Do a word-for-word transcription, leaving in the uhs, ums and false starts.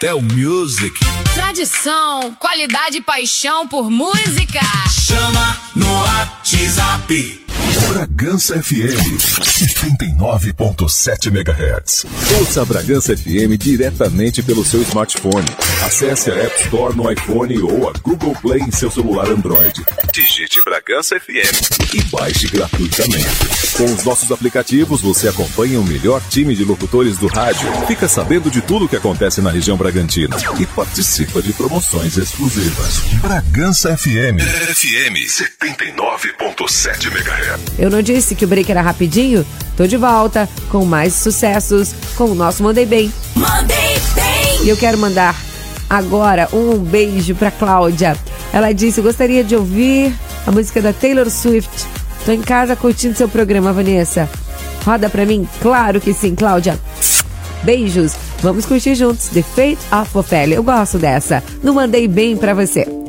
Cartel Music. Tradição, qualidade e paixão por música. Chama no WhatsApp. Bragança F M, setenta e nove ponto sete megahertz. Ouça a Bragança F M diretamente pelo seu smartphone. Acesse a App Store no iPhone ou a Google Play em seu celular Android. Digite Bragança F M e baixe gratuitamente. Com os nossos aplicativos, você acompanha o melhor time de locutores do rádio, fica sabendo de tudo o que acontece na região Bragantina e participa de promoções exclusivas. Bragança F M, F M setenta e nove ponto sete megahertz. Eu não disse que o break era rapidinho? Tô de volta com mais sucessos com o nosso Mandei Bem. Mandei Bem! E eu quero mandar agora um beijo pra Cláudia. Ela disse, gostaria de ouvir a música da Taylor Swift. Tô em casa curtindo seu programa, Vanessa. Roda pra mim? Claro que sim, Cláudia. Beijos. Vamos curtir juntos The Fate of Ophelia. Eu gosto dessa. Não Mandei Bem pra você.